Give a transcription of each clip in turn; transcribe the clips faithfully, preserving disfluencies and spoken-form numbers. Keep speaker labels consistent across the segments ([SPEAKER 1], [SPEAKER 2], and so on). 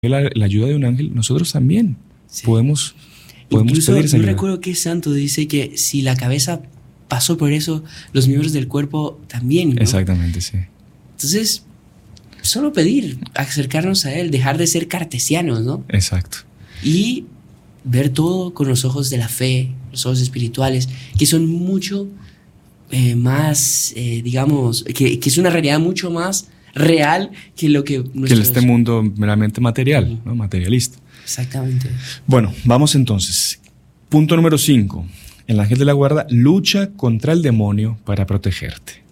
[SPEAKER 1] la, la ayuda de un ángel, nosotros también sí. podemos, podemos
[SPEAKER 2] Incluso,
[SPEAKER 1] pedir esa
[SPEAKER 2] no
[SPEAKER 1] ayuda.
[SPEAKER 2] recuerdo qué santo dice que si la cabeza pasó por eso, los miembros del cuerpo también, ¿no?
[SPEAKER 1] Exactamente, sí.
[SPEAKER 2] Entonces, solo pedir, acercarnos a Él, dejar de ser cartesianos, ¿no?
[SPEAKER 1] Exacto.
[SPEAKER 2] Y ver todo con los ojos de la fe, los ojos espirituales, que son mucho eh, más, eh, digamos, que, que es una realidad mucho más real que lo que nuestros...
[SPEAKER 1] Que este mundo meramente material, uh-huh. ¿no? Materialista.
[SPEAKER 2] Exactamente.
[SPEAKER 1] Bueno, vamos entonces. Punto número cinco. El ángel de la guarda lucha contra el demonio para protegerte.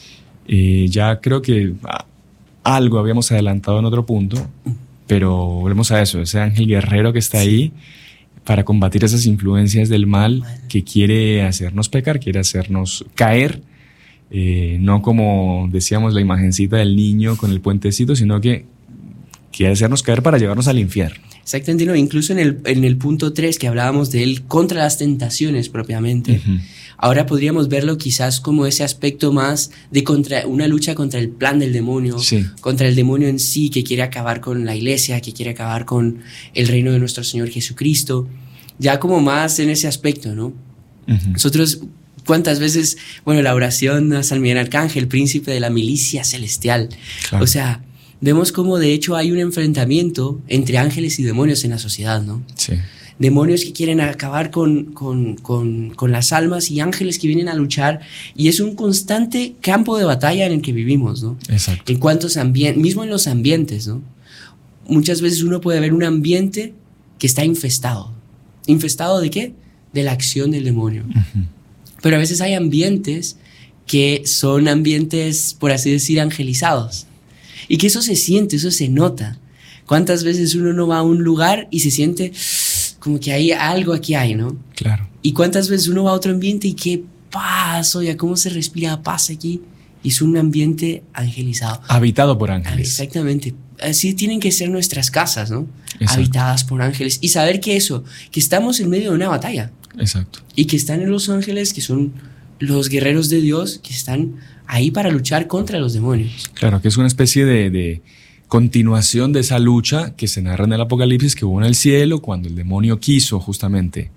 [SPEAKER 1] Eh, ya creo que ah, algo habíamos adelantado en otro punto, pero volvemos a eso, ese ángel guerrero que está sí. ahí para combatir esas influencias del mal que quiere hacernos pecar, quiere hacernos caer. Eh, no como decíamos la imagencita del niño con el puentecito, sino que quiere hacernos caer para llevarnos al infierno.
[SPEAKER 2] Exactamente, no, incluso en el, en el punto tres que hablábamos de él contra las tentaciones propiamente, uh-huh. ahora podríamos verlo quizás como ese aspecto más de contra, una lucha contra el plan del demonio,
[SPEAKER 1] sí.
[SPEAKER 2] contra el demonio en sí que quiere acabar con la iglesia, que quiere acabar con el reino de nuestro Señor Jesucristo, ya como más en ese aspecto, ¿no? Uh-huh. Nosotros... ¿Cuántas veces, bueno, la oración a San Miguel Arcángel, príncipe de la milicia celestial? Claro. O sea, vemos cómo de hecho hay un enfrentamiento entre ángeles y demonios en la sociedad, ¿no?
[SPEAKER 1] Sí.
[SPEAKER 2] Demonios que quieren acabar con, con, con, con las almas y ángeles que vienen a luchar. Y es un constante campo de batalla en el que vivimos, ¿no?
[SPEAKER 1] Exacto.
[SPEAKER 2] En cuantos ambientes, mismo en los ambientes, ¿no? Muchas veces uno puede ver un ambiente que está infestado. ¿Infestado de qué? De la acción del demonio. Uh-huh. Pero a veces hay ambientes que son ambientes, por así decir, angelizados. Y que eso se siente, eso se nota. ¿Cuántas veces uno no va a un lugar y se siente como que hay algo aquí hay, ¿no?
[SPEAKER 1] Claro.
[SPEAKER 2] Y cuántas veces uno va a otro ambiente y qué paz, oye, cómo se respira paz aquí. Y es un ambiente angelizado.
[SPEAKER 1] Habitado por ángeles.
[SPEAKER 2] Exactamente. Así tienen que ser nuestras casas, ¿no?
[SPEAKER 1] Exacto.
[SPEAKER 2] Habitadas por ángeles. Y saber que eso, que estamos en medio de una batalla.
[SPEAKER 1] Exacto.
[SPEAKER 2] Y que están en los ángeles, que son los guerreros de Dios, que están ahí para luchar contra los demonios.
[SPEAKER 1] Claro, que es una especie de, de continuación de esa lucha que se narra en el Apocalipsis, que hubo en el cielo cuando el demonio quiso justamente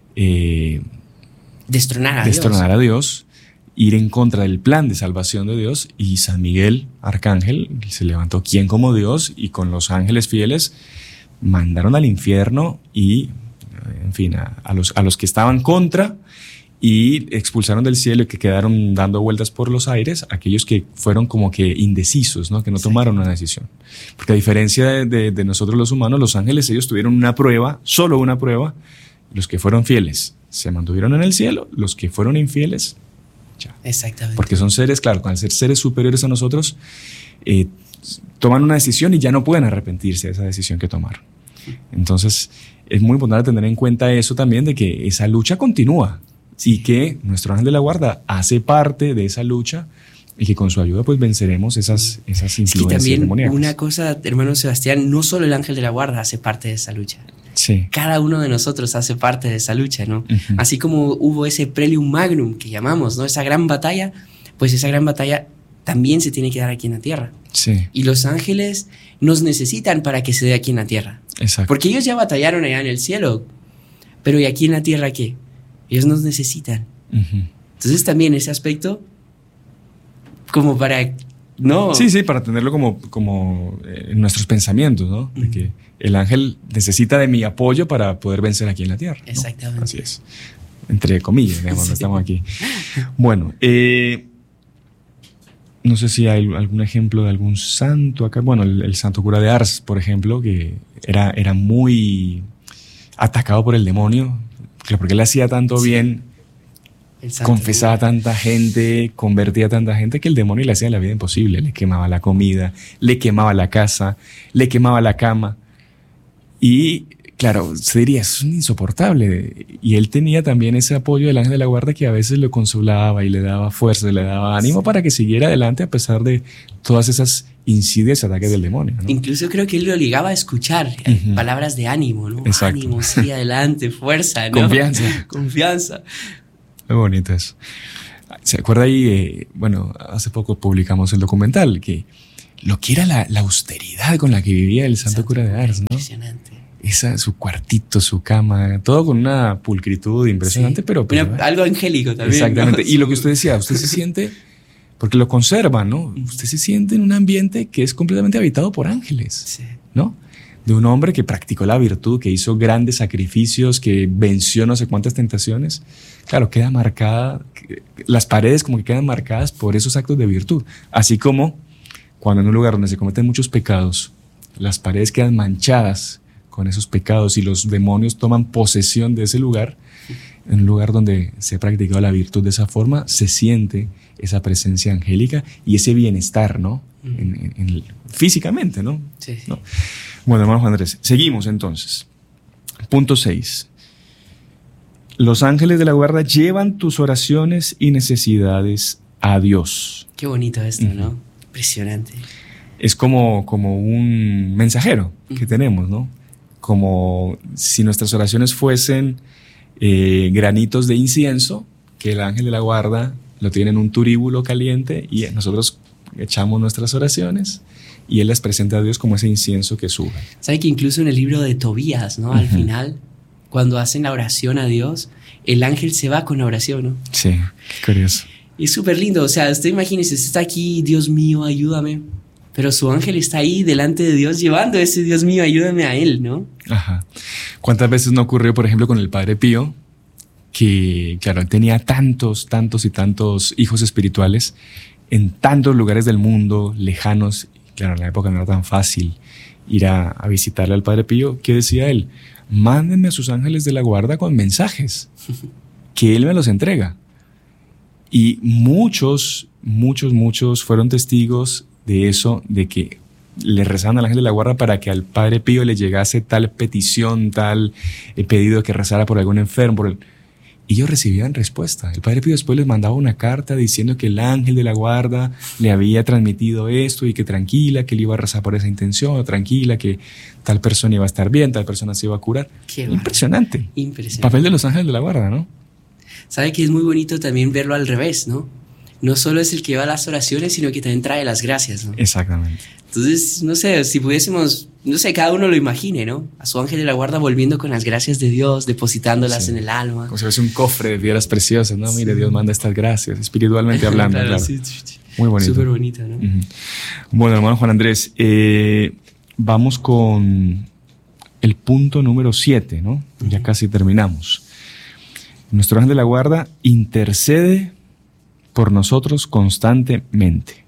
[SPEAKER 1] eh,
[SPEAKER 2] destronar a
[SPEAKER 1] destronar
[SPEAKER 2] Dios.
[SPEAKER 1] a Dios, ir en contra del plan de salvación de Dios, y San Miguel, arcángel, se levantó quien como Dios, y con los ángeles fieles mandaron al infierno y... en fin, a, a, los, a los que estaban contra, y expulsaron del cielo y que quedaron dando vueltas por los aires, aquellos que fueron como que indecisos, ¿no? Que no tomaron una decisión. Porque a diferencia de, de, de nosotros los humanos, los ángeles, ellos tuvieron una prueba, solo una prueba. Los que fueron fieles se mantuvieron en el cielo, los que fueron infieles, ya.
[SPEAKER 2] Exactamente.
[SPEAKER 1] Porque son seres, claro, al ser seres superiores a nosotros, eh, toman una decisión y ya no pueden arrepentirse de esa decisión que tomaron. Entonces, es muy importante tener en cuenta eso también, de que esa lucha continúa y que nuestro ángel de la guarda hace parte de esa lucha y que con su ayuda pues venceremos esas, esas influencias demoníacas. Es que también demoníacas.
[SPEAKER 2] Una cosa, hermano Sebastián, no solo el ángel de la guarda hace parte de esa lucha.
[SPEAKER 1] Sí.
[SPEAKER 2] Cada uno de nosotros hace parte de esa lucha, ¿no? Uh-huh. Así como hubo ese prelium magnum que llamamos, ¿no? Esa gran batalla, pues esa gran batalla también se tiene que dar aquí en la tierra.
[SPEAKER 1] Sí.
[SPEAKER 2] Y los ángeles nos necesitan para que se dé aquí en la tierra.
[SPEAKER 1] Exacto.
[SPEAKER 2] Porque ellos ya batallaron allá en el cielo. Pero ¿y aquí en la tierra qué? Ellos nos necesitan.
[SPEAKER 1] Uh-huh.
[SPEAKER 2] Entonces también ese aspecto, como para... no
[SPEAKER 1] Sí, sí, para tenerlo como, como eh, en nuestros pensamientos, ¿no? Uh-huh. De que el ángel necesita de mi apoyo para poder vencer aquí en la tierra, ¿no?
[SPEAKER 2] Exactamente.
[SPEAKER 1] Así es. Entre comillas, digamos,
[SPEAKER 2] sí.
[SPEAKER 1] no estamos aquí. Bueno, eh... no sé si hay algún ejemplo de algún santo acá. Bueno, el, el santo cura de Ars, por ejemplo, que era, era muy atacado por el demonio, porque él hacía tanto sí. bien, confesaba a tanta gente, convertía a tanta gente, que el demonio le hacía la vida imposible. Le quemaba la comida, le quemaba la casa, le quemaba la cama. Y claro, se diría, es insoportable. Y él tenía también ese apoyo del ángel de la guarda, que a veces lo consolaba y le daba fuerza, le daba ánimo sí. para que siguiera adelante a pesar de todas esas insidias, ataques del demonio, ¿no?
[SPEAKER 2] Incluso creo que él lo obligaba a escuchar uh-huh. palabras de ánimo, ¿no?
[SPEAKER 1] Exacto.
[SPEAKER 2] Ánimo, sigue adelante, fuerza, ¿no?
[SPEAKER 1] Confianza.
[SPEAKER 2] Confianza.
[SPEAKER 1] Muy bonito eso. ¿Se acuerda ahí? Eh, bueno, hace poco publicamos el documental que lo que era la, la austeridad con la que vivía el santo, santo cura de Ars, ¿no?
[SPEAKER 2] Impresionante.
[SPEAKER 1] Esa, su cuartito, su cama, todo con una pulcritud impresionante, sí, pero... pero
[SPEAKER 2] una, algo angélico también.
[SPEAKER 1] Exactamente.
[SPEAKER 2] ¿No?
[SPEAKER 1] Y lo que usted decía, usted se siente, porque lo conserva, ¿no? Usted se siente en un ambiente que es completamente habitado por ángeles, sí, ¿no? De un hombre que practicó la virtud, que hizo grandes sacrificios, que venció no sé cuántas tentaciones. Claro, queda marcada, las paredes como que quedan marcadas por esos actos de virtud. Así como cuando en un lugar donde se cometen muchos pecados, las paredes quedan manchadas con esos pecados y los demonios toman posesión de ese lugar, en un lugar donde se ha practicado la virtud de esa forma, se siente esa presencia angélica y ese bienestar, ¿no? En, en, en, físicamente, ¿no?
[SPEAKER 2] Sí, sí.
[SPEAKER 1] ¿no? Bueno, hermano Juan Andrés, seguimos entonces. Punto seis. Los ángeles de la guarda llevan tus oraciones y necesidades a Dios.
[SPEAKER 2] Qué bonito esto, uh-huh. ¿no? Impresionante.
[SPEAKER 1] Es como, como un mensajero que uh-huh. tenemos, ¿no? Como si nuestras oraciones fuesen eh, granitos de incienso, que el ángel de la guarda lo tiene en un turíbulo caliente y nosotros echamos nuestras oraciones y él las presenta a Dios como ese incienso que sube.
[SPEAKER 2] ¿Sabe que incluso en el libro de Tobías, ¿no? Uh-huh. Al final, cuando hacen la oración a Dios, el ángel se va con la oración, ¿no?
[SPEAKER 1] Sí, qué curioso.
[SPEAKER 2] Y es súper lindo, o sea, usted imagínese, usted está aquí, Dios mío, ayúdame, pero su ángel está ahí delante de Dios llevando ese Dios mío, ayúdame a él, ¿no?
[SPEAKER 1] Ajá. ¿Cuántas veces no ocurrió, por ejemplo, con el Padre Pío? Que, claro, él tenía tantos, tantos y tantos hijos espirituales en tantos lugares del mundo, lejanos. Claro, en la época no era tan fácil ir a, a visitarle al Padre Pío. ¿Qué decía él? Mándenme a sus ángeles de la guarda con mensajes, que él me los entrega. Y muchos, muchos, muchos fueron testigos de eso, de que le rezaban al ángel de la guarda para que al Padre Pío le llegase tal petición, tal eh, pedido que rezara por algún enfermo. Por el... Y ellos recibían respuesta. El Padre Pío después les mandaba una carta diciendo que el ángel de la guarda le había transmitido esto y que tranquila, que él iba a rezar por esa intención, o tranquila, que tal persona iba a estar bien, tal persona se iba a curar.
[SPEAKER 2] Qué
[SPEAKER 1] Impresionante.
[SPEAKER 2] Impresionante.
[SPEAKER 1] El papel de los ángeles de la guarda, ¿no?
[SPEAKER 2] Sabe que es muy bonito también verlo al revés, ¿no? No solo es el que lleva las oraciones, sino que también trae las gracias, ¿no?
[SPEAKER 1] Exactamente.
[SPEAKER 2] Entonces, no sé, si pudiésemos, no sé, cada uno lo imagine, ¿no? A su ángel de la guarda volviendo con las gracias de Dios, depositándolas sí. en el alma.
[SPEAKER 1] Como si fuese un cofre de piedras preciosas, ¿no? Sí. Mire, Dios manda estas gracias, espiritualmente hablando.
[SPEAKER 2] claro,
[SPEAKER 1] claro.
[SPEAKER 2] Sí.
[SPEAKER 1] Muy bonito.
[SPEAKER 2] Súper bonito, ¿no?
[SPEAKER 1] Uh-huh. Bueno, hermano Juan Andrés, eh, vamos con el punto número siete, ¿no? Uh-huh. Ya casi terminamos. Nuestro ángel de la guarda intercede por nosotros constantemente.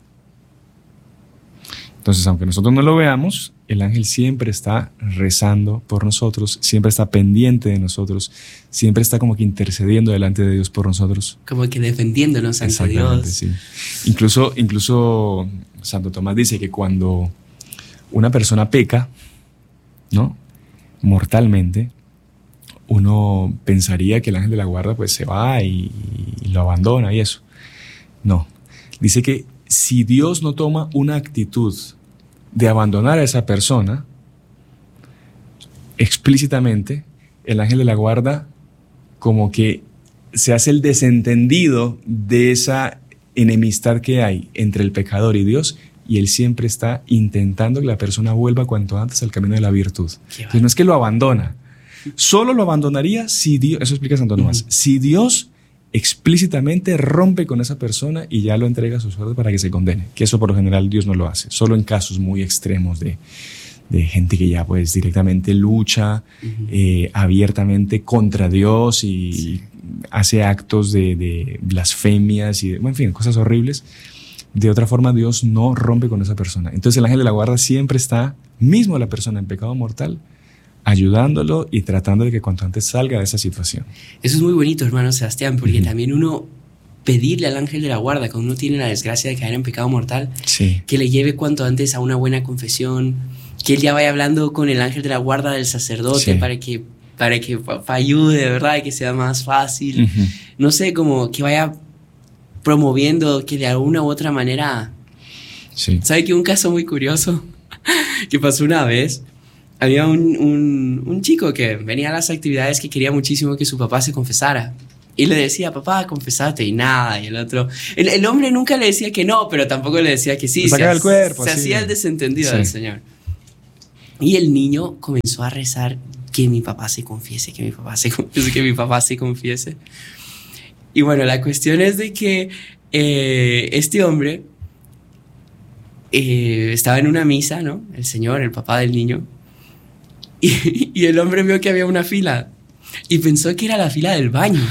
[SPEAKER 1] Entonces, aunque nosotros no lo veamos, el ángel siempre está rezando por nosotros, siempre está pendiente de nosotros, siempre está como que intercediendo delante de Dios por nosotros.
[SPEAKER 2] Como que defendiéndonos ante Dios.
[SPEAKER 1] Sí. Incluso, incluso Santo Tomás dice que cuando una persona peca, ¿no? mortalmente, uno pensaría que el ángel de la guarda pues se va y, y lo abandona y eso. No. Dice que si Dios no toma una actitud de abandonar a esa persona, explícitamente, el ángel de la guarda como que se hace el desentendido de esa enemistad que hay entre el pecador y Dios, y él siempre está intentando que la persona vuelva cuanto antes al camino de la virtud. Entonces no es que lo abandona, solo lo abandonaría si Dios, eso explica Santo Tomás, uh-huh. si Dios explícitamente rompe con esa persona y ya lo entrega a su suerte para que se condene, que eso por lo general Dios no lo hace, solo en casos muy extremos de, de gente que ya pues directamente lucha uh-huh. eh, abiertamente contra Dios y sí. hace actos de, de blasfemias y de, bueno, en fin, cosas horribles. De otra forma Dios no rompe con esa persona. Entonces el ángel de la guarda siempre está, mismo la persona en pecado mortal, ayudándolo y tratando de que cuanto antes salga de esa situación.
[SPEAKER 2] Eso es muy bonito, hermano Sebastián, porque uh-huh. también uno pedirle al ángel de la guarda, cuando uno tiene la desgracia de caer en pecado mortal,
[SPEAKER 1] sí.
[SPEAKER 2] que le lleve cuanto antes a una buena confesión, que él ya vaya hablando con el ángel de la guarda del sacerdote sí. para que para que pa, pa ayude, de verdad, y que sea más fácil. Uh-huh. No sé, como que vaya promoviendo que de alguna u otra manera...
[SPEAKER 1] Sí.
[SPEAKER 2] ¿Sabe que un caso muy curioso que pasó una vez? Había un, un, un chico que venía a las actividades que quería muchísimo que su papá se confesara. Y le decía, papá, confesate, y nada. Y el otro, el, el hombre nunca le decía que no, pero tampoco le decía que sí.
[SPEAKER 1] Se sacaba el cuerpo.
[SPEAKER 2] Se
[SPEAKER 1] así.
[SPEAKER 2] hacía el desentendido
[SPEAKER 1] Sí.
[SPEAKER 2] del Señor. Y el niño comenzó a rezar que mi papá se confiese, que mi papá se confiese, que mi papá se confiese. Y bueno, la cuestión es de que eh, este hombre eh, estaba en una misa, ¿no? El señor, el papá del niño. Y, y el hombre vio que había una fila y pensó que era la fila del baño.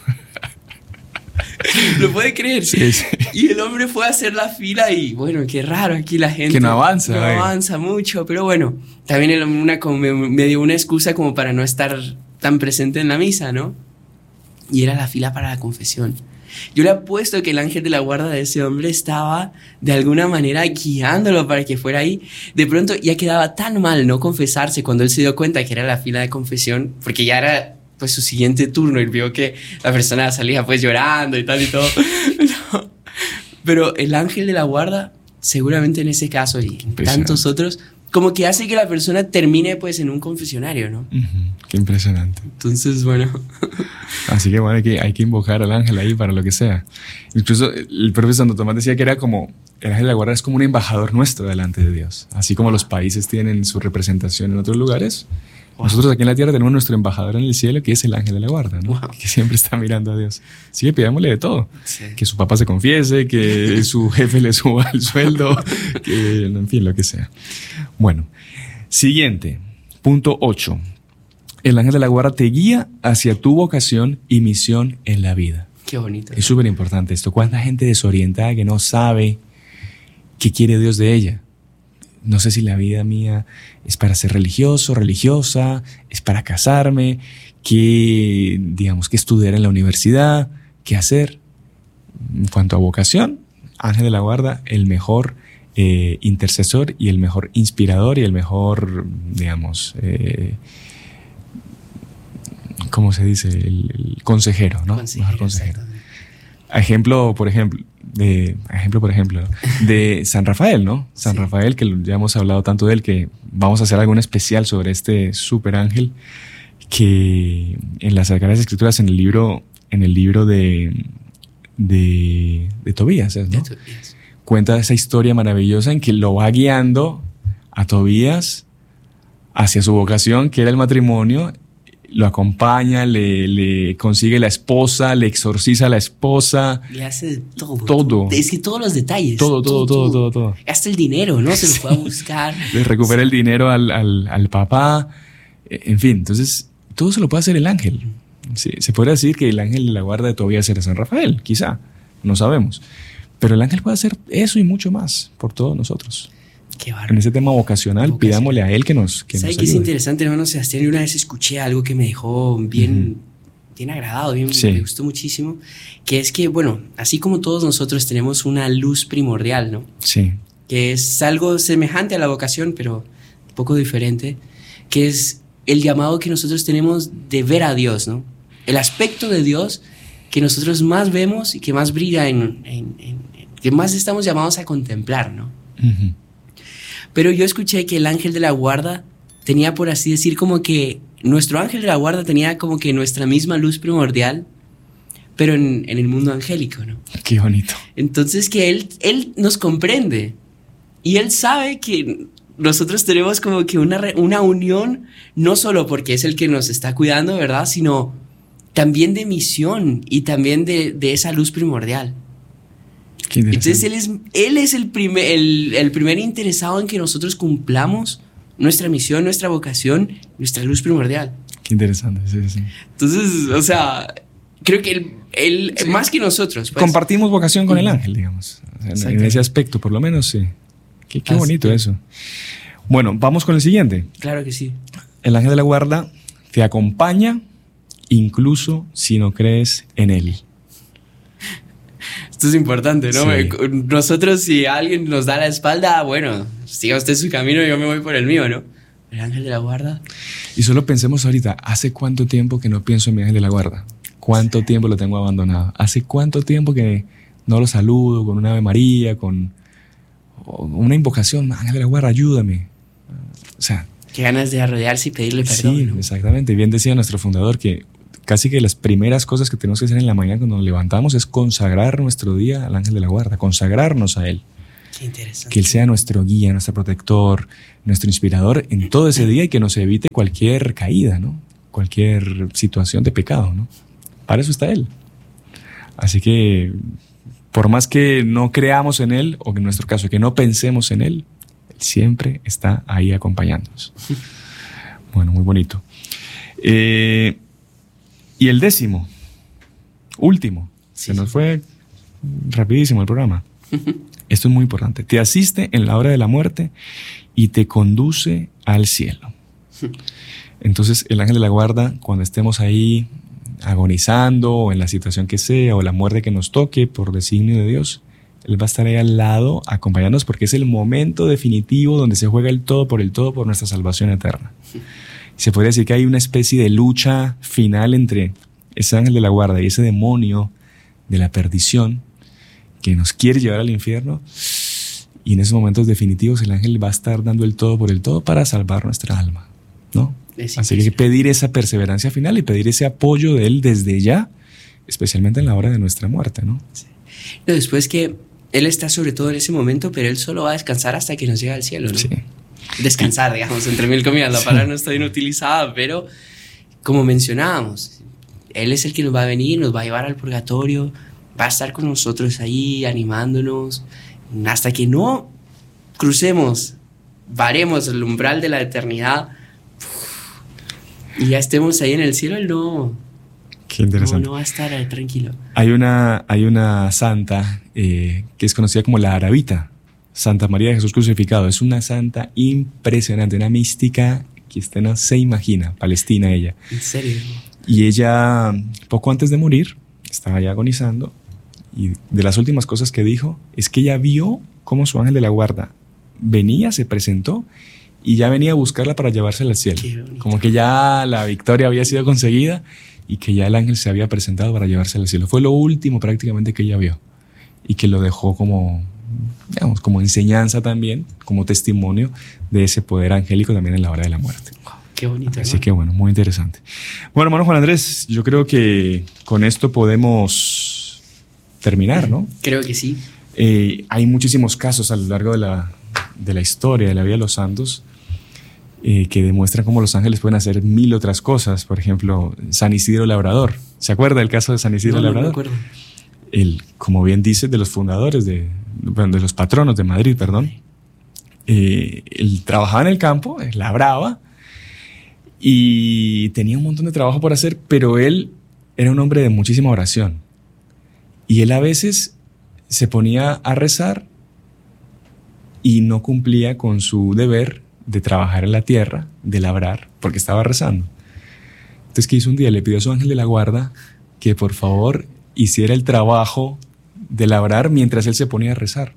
[SPEAKER 2] ¿Lo puede creer?
[SPEAKER 1] Sí, sí.
[SPEAKER 2] Y el hombre fue a hacer la fila y bueno, qué raro aquí la gente.
[SPEAKER 1] Que no avanza.
[SPEAKER 2] No
[SPEAKER 1] eh.
[SPEAKER 2] avanza mucho, pero bueno, también el hombre una, como me, me dio una excusa como para no estar tan presente en la misa, ¿no? Y era la fila para la confesión. Yo le apuesto que el ángel de la guarda de ese hombre estaba de alguna manera guiándolo para que fuera ahí. De pronto ya quedaba tan mal no confesarse cuando él se dio cuenta que era la fila de confesión, porque ya era pues su siguiente turno y vio que la persona salía pues llorando y tal y todo. No. Pero el ángel de la guarda, seguramente en ese caso y en tantos otros, como que hace que la persona termine pues en un confesionario, ¿no?
[SPEAKER 1] Uh-huh. Qué impresionante.
[SPEAKER 2] Entonces, bueno.
[SPEAKER 1] Así que bueno, hay que, hay que invocar al ángel ahí para lo que sea. Incluso el propio Santo Tomás decía que era como, el ángel de la guarda es como un embajador nuestro delante de Dios. Así como los países tienen su representación en otros lugares, wow. Nosotros aquí en la tierra tenemos nuestro embajador en el cielo, que es el ángel de la guarda, ¿no? Wow. Que siempre está mirando a Dios. Así que pidámosle de todo. Sí. Que su papá se confiese, que su jefe le suba el sueldo, que, en fin, lo que sea. Bueno, siguiente, punto ocho. El ángel de la guarda te guía hacia tu vocación y misión en la vida.
[SPEAKER 2] Qué bonito.
[SPEAKER 1] Es súper importante esto. ¿Cuánta gente desorientada que no sabe qué quiere Dios de ella? No sé si la vida mía es para ser religioso, religiosa, es para casarme, qué, digamos, qué estudiar en la universidad, qué hacer. En cuanto a vocación, ángel de la guarda, el mejor eh, intercesor y el mejor inspirador y el mejor, digamos, eh, ¿cómo se dice? El, el consejero, ¿no?
[SPEAKER 2] Consejero,
[SPEAKER 1] mejor consejero. Ejemplo, por ejemplo, de, ejemplo, por ejemplo, de San Rafael, ¿no? San sí. Rafael, que ya hemos hablado tanto de él, que vamos a hacer algo especial sobre este super ángel, que en las Sagradas Escrituras, en el libro, en el libro de, de, de Tobías, ¿no? De Tobías. Cuenta esa historia maravillosa en que lo va guiando a Tobías hacia su vocación, que era el matrimonio. Lo acompaña, le, le consigue la esposa, le exorciza a la esposa.
[SPEAKER 2] Le hace todo.
[SPEAKER 1] Todo.
[SPEAKER 2] Es que todos los detalles.
[SPEAKER 1] Todo, todo, todo, todo, todo.
[SPEAKER 2] Hasta el dinero, ¿no? Se lo fue a buscar.
[SPEAKER 1] Le recupera sí. el dinero al, al, al papá. En fin, entonces, todo se lo puede hacer el ángel. Sí, se podría decir que el ángel de la guarda de Tobías era San Rafael, quizá. No sabemos. Pero el ángel puede hacer eso y mucho más por todos nosotros.
[SPEAKER 2] Qué bárbaro.
[SPEAKER 1] En ese tema vocacional, vocacional, pidámosle a él que nos que
[SPEAKER 2] ¿Sabe
[SPEAKER 1] nos
[SPEAKER 2] qué es interesante, hermano Sebastián? Una vez escuché algo que me dejó bien, uh-huh. bien agradado, bien, sí. me gustó muchísimo, que es que, bueno, así como todos nosotros tenemos una luz primordial, ¿no?
[SPEAKER 1] Sí.
[SPEAKER 2] Que es algo semejante a la vocación, pero un poco diferente, que es el llamado que nosotros tenemos de ver a Dios, ¿no? El aspecto de Dios que nosotros más vemos y que más brilla, en, en, en, en que más estamos llamados a contemplar, ¿no?
[SPEAKER 1] Uh-huh.
[SPEAKER 2] Pero yo escuché que el ángel de la guarda tenía, por así decir, como que nuestro ángel de la guarda tenía como que nuestra misma luz primordial, pero en, en el mundo angélico, ¿no?
[SPEAKER 1] Qué bonito.
[SPEAKER 2] Entonces que él, él nos comprende y él sabe que nosotros tenemos como que una, una unión, no solo porque es el que nos está cuidando, ¿verdad? Sino también de misión y también de, de esa luz primordial. Entonces él es, él es el, primer, el, el primer interesado en que nosotros cumplamos nuestra misión, nuestra vocación, nuestra luz primordial.
[SPEAKER 1] Qué interesante, sí, sí.
[SPEAKER 2] Entonces, o sea, creo que él, él sí. más que nosotros. Pues,
[SPEAKER 1] compartimos vocación con uh-huh. el ángel, digamos. O sea, en ese aspecto, por lo menos, sí. Qué, qué bonito que... eso. Bueno, vamos con el siguiente.
[SPEAKER 2] Claro que sí.
[SPEAKER 1] El ángel de la guarda te acompaña incluso si no crees en él.
[SPEAKER 2] Esto es importante, ¿no?
[SPEAKER 1] Sí.
[SPEAKER 2] Nosotros, si alguien nos da la espalda, bueno, siga usted su camino y yo me voy por el mío, ¿no? El ángel de la guarda.
[SPEAKER 1] Y solo pensemos ahorita, ¿hace cuánto tiempo que no pienso en mi ángel de la guarda? ¿Cuánto sí. tiempo lo tengo abandonado? ¿Hace cuánto tiempo que no lo saludo con una Ave María, con una invocación? Ángel de la guarda, ayúdame. O sea...
[SPEAKER 2] Qué ganas de arrodillarse y pedirle perdón.
[SPEAKER 1] Sí,
[SPEAKER 2] ¿no?
[SPEAKER 1] exactamente. Bien decía nuestro fundador que casi que las primeras cosas que tenemos que hacer en la mañana cuando nos levantamos es consagrar nuestro día al ángel de la guarda, consagrarnos a él.
[SPEAKER 2] Qué interesante.
[SPEAKER 1] Que él sea nuestro guía, nuestro protector, nuestro inspirador en todo ese día y que nos evite cualquier caída, ¿no? Cualquier situación de pecado, ¿no? Para eso está él. Así que, por más que no creamos en él, o en nuestro caso, que no pensemos en él, él siempre está ahí acompañándonos. Bueno, muy bonito. Eh, y el décimo, último, sí, se nos fue rapidísimo el programa. Esto es muy importante. Te asiste en la hora de la muerte y te conduce al cielo. Entonces, el ángel de la guarda, cuando estemos ahí agonizando o en la situación que sea o la muerte que nos toque por designio de Dios, él va a estar ahí al lado acompañándonos porque es el momento definitivo donde se juega el todo por el todo por nuestra salvación eterna. Se podría decir que hay una especie de lucha final entre ese ángel de la guarda y ese demonio de la perdición que nos quiere llevar al infierno, y en esos momentos definitivos el ángel va a estar dando el todo por el todo para salvar nuestra alma, ¿no? Así que hay que pedir esa perseverancia final y pedir ese apoyo de él desde ya, especialmente en la hora de nuestra muerte, ¿no?
[SPEAKER 2] Sí. No, después que él está sobre todo en ese momento, pero él solo va a descansar hasta que nos llegue al cielo, ¿no?
[SPEAKER 1] Sí.
[SPEAKER 2] Descansar, digamos, entre mil comillas, la palabra no está bien utilizada, pero como mencionábamos, él es el que nos va a venir, nos va a llevar al purgatorio, va a estar con nosotros ahí animándonos hasta que no crucemos, varemos el umbral de la eternidad y ya estemos ahí en el cielo. Él no,
[SPEAKER 1] Qué interesante.
[SPEAKER 2] no, no va a estar ahí, tranquilo.
[SPEAKER 1] Hay una, hay una santa eh, que es conocida como la Aravita, Santa María de Jesús Crucificado. Es una santa impresionante, una mística que usted no se imagina, palestina ella.
[SPEAKER 2] ¿En serio?
[SPEAKER 1] Y ella, poco antes de morir, estaba ya agonizando, y de las últimas cosas que dijo es que ella vio cómo su ángel de la guarda venía, se presentó y ya venía a buscarla para llevársela al cielo. Como que ya la victoria había sido conseguida y que ya el ángel se había presentado para llevársela al cielo. Fue lo último prácticamente que ella vio y que lo dejó como, digamos, como enseñanza también, como testimonio de ese poder angélico también en la hora de la muerte.
[SPEAKER 2] Qué bonito.
[SPEAKER 1] Así
[SPEAKER 2] ¿no?
[SPEAKER 1] que bueno, muy interesante. Bueno, hermano Juan Andrés, yo creo que con esto podemos terminar, ¿no?
[SPEAKER 2] Creo que sí.
[SPEAKER 1] Eh, hay muchísimos casos a lo largo de la, de la historia, de la vida de los santos, eh, que demuestran cómo los ángeles pueden hacer mil otras cosas. Por ejemplo, San Isidro Labrador. ¿Se acuerda del caso de San Isidro
[SPEAKER 2] no,
[SPEAKER 1] Labrador?
[SPEAKER 2] No me acuerdo.
[SPEAKER 1] Él, como bien dice, de los fundadores, de, bueno, de los patronos de Madrid, perdón. Eh, él trabajaba en el campo, él labraba, y tenía un montón de trabajo por hacer, pero él era un hombre de muchísima oración. Y él a veces se ponía a rezar y no cumplía con su deber de trabajar en la tierra, de labrar, porque estaba rezando. Entonces, ¿qué hizo un día? Le pidió a su ángel de la guarda que por favor hiciera el trabajo de labrar mientras él se ponía a rezar.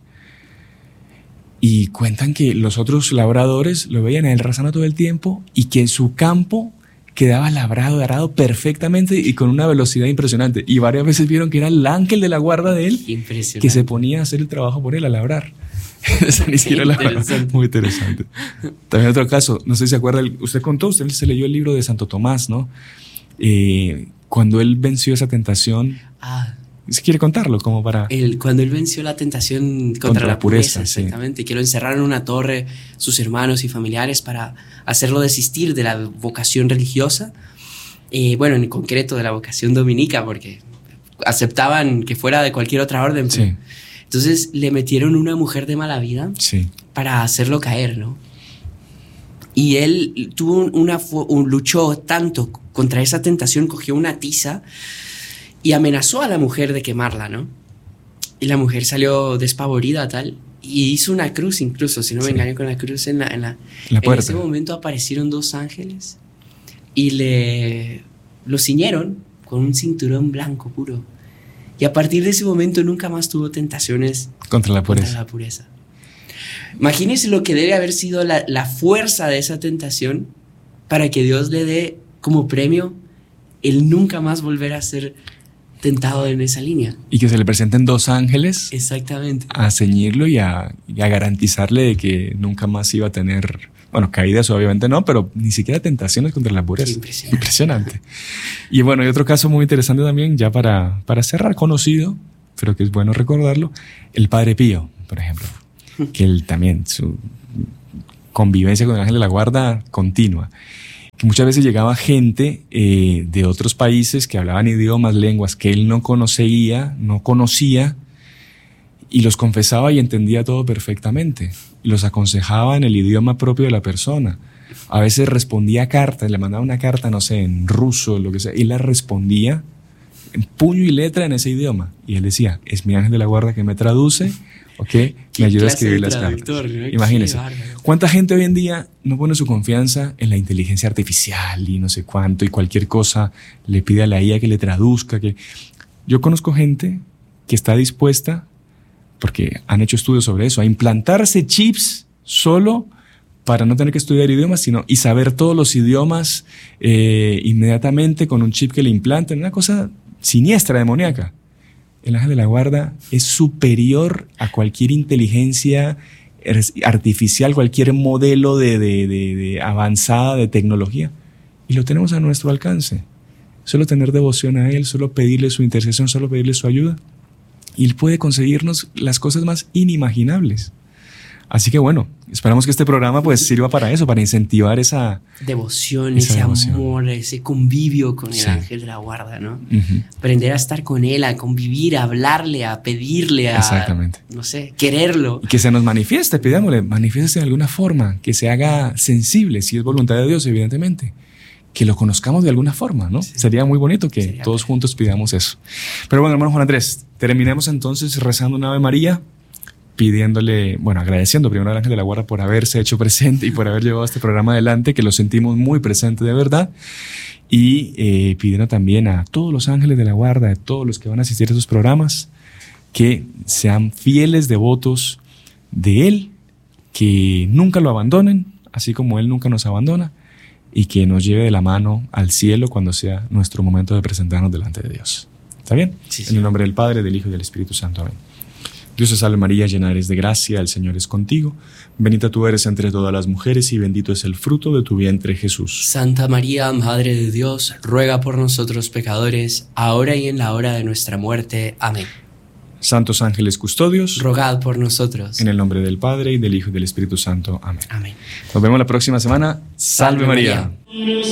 [SPEAKER 1] Y cuentan que los otros labradores lo veían a él rezando todo el tiempo y que su campo quedaba labrado, arado perfectamente y con una velocidad impresionante. Y varias veces vieron que era el ángel de la guarda de él que se ponía a hacer el trabajo por él, a labrar. Ni siquiera la muy interesante. También otro caso, no sé si se acuerda, usted contó, usted se leyó el libro de Santo Tomás, ¿no? Eh, cuando él venció esa tentación.
[SPEAKER 2] Ah.
[SPEAKER 1] ¿Se quiere contarlo? Como para...
[SPEAKER 2] El, cuando él venció la tentación contra, contra la pureza, pureza exactamente, sí. Que lo encerraron en una torre sus hermanos y familiares para hacerlo desistir de la vocación religiosa, eh, bueno, en concreto de la vocación dominica, porque aceptaban que fuera de cualquier otra orden.
[SPEAKER 1] Sí.
[SPEAKER 2] Entonces le metieron una mujer de mala vida,
[SPEAKER 1] sí.
[SPEAKER 2] Para hacerlo caer, ¿no? Y él tuvo una, un, luchó tanto contra esa tentación, cogió una tiza y amenazó a la mujer de quemarla, ¿no? Y la mujer salió despavorida, tal, y hizo una cruz incluso, si no me sí. engaño, con la cruz en la, en la,
[SPEAKER 1] la
[SPEAKER 2] en ese momento aparecieron dos ángeles y le lo ciñeron con un cinturón blanco puro. Y a partir de ese momento nunca más tuvo tentaciones
[SPEAKER 1] contra la pureza.
[SPEAKER 2] Contra la pureza. Imagínese lo que debe haber sido la, la fuerza de esa tentación para que Dios le dé como premio el nunca más volver a ser tentado en esa línea.
[SPEAKER 1] Y que se le presenten dos ángeles.
[SPEAKER 2] Exactamente.
[SPEAKER 1] A ceñirlo y a, y a garantizarle de que nunca más iba a tener Bueno, caídas obviamente no, pero ni siquiera tentaciones contra la pureza.
[SPEAKER 2] Impresionante.
[SPEAKER 1] Impresionante. Y bueno, hay otro caso muy interesante también, ya para, para cerrar, conocido, pero que es bueno recordarlo, el Padre Pío, por ejemplo, que él también, su convivencia con el ángel de la guarda continua. Que muchas veces llegaba gente eh, de otros países que hablaban idiomas, lenguas que él no conocía, no conocía, y los confesaba y entendía todo perfectamente. Los aconsejaba en el idioma propio de la persona. A veces respondía cartas, le mandaba una carta, no sé, en ruso, lo que sea, y la respondía en puño y letra en ese idioma. Y él decía, es mi ángel de la guarda que me traduce, ¿ok? Me ayuda a escribir las cartas. ¿No? Imagínense. ¿Cuánta gente hoy en día no pone su confianza en la inteligencia artificial y no sé cuánto, y cualquier cosa le pide a la I A que le traduzca? Que... Yo conozco gente que está dispuesta, porque han hecho estudios sobre eso, a implantarse chips solo para no tener que estudiar idiomas, sino y saber todos los idiomas eh, inmediatamente con un chip que le implanten. Una cosa siniestra, demoníaca. El ángel de la guarda es superior a cualquier inteligencia artificial, cualquier modelo de, de, de, de avanzada de tecnología. Y lo tenemos a nuestro alcance. Solo tener devoción a Él, solo pedirle su intercesión, solo pedirle su ayuda. Y Él puede conseguirnos las cosas más inimaginables. Así que bueno, esperamos que este programa pues sirva para eso, para incentivar esa
[SPEAKER 2] devoción,
[SPEAKER 1] esa
[SPEAKER 2] ese
[SPEAKER 1] devoción.
[SPEAKER 2] amor, ese convivio con el
[SPEAKER 1] Sí.
[SPEAKER 2] ángel de la guarda, ¿no?
[SPEAKER 1] Uh-huh.
[SPEAKER 2] Aprender a estar con Él, a convivir, a hablarle, a pedirle, a,
[SPEAKER 1] Exactamente.
[SPEAKER 2] no sé, quererlo.
[SPEAKER 1] Y que se nos manifieste, pidámosle, manifieste de alguna forma, que se haga sensible, si es voluntad de Dios, evidentemente. Que lo conozcamos de alguna forma, ¿no? Sí. Sería muy bonito que Sería todos perfecto. Juntos pidamos eso. Pero bueno, hermano Juan Andrés, terminemos entonces rezando una Ave María, pidiéndole, bueno, agradeciendo primero al ángel de la guarda por haberse hecho presente y por haber llevado este programa adelante, que lo sentimos muy presente de verdad, y eh, pidiendo también a todos los ángeles de la guarda, a todos los que van a asistir a esos programas, que sean fieles devotos de Él, que nunca lo abandonen, así como Él nunca nos abandona, y que nos lleve de la mano al cielo cuando sea nuestro momento de presentarnos delante de Dios. ¿Está bien?
[SPEAKER 2] Sí, sí.
[SPEAKER 1] En el nombre del Padre, del Hijo y del Espíritu Santo. Amén. Dios te salve María, llena eres de gracia, el Señor es contigo. Bendita tú eres entre todas las mujeres y bendito es el fruto de tu vientre, Jesús.
[SPEAKER 2] Santa María, Madre de Dios, ruega por nosotros pecadores, ahora y en la hora de nuestra muerte. Amén.
[SPEAKER 1] Santos ángeles custodios,
[SPEAKER 2] rogad por nosotros.
[SPEAKER 1] En el nombre del Padre, y del Hijo y del Espíritu Santo. Amén.
[SPEAKER 2] Amén.
[SPEAKER 1] Nos vemos la próxima semana. Salve, Salve María. María.